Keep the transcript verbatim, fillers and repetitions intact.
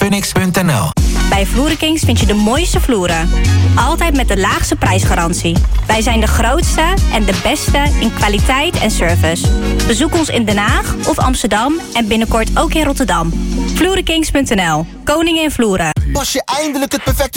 Phoenix punt n l. Bij Vloerenkings vind je de mooiste vloeren. Altijd met de laagste prijsgarantie. Wij zijn de grootste en de beste in kwaliteit en service. Bezoek ons in Den Haag of Amsterdam en binnenkort ook in Rotterdam. Vloerenkings punt n l. Koningen in vloeren. Pas je eindelijk het perfecte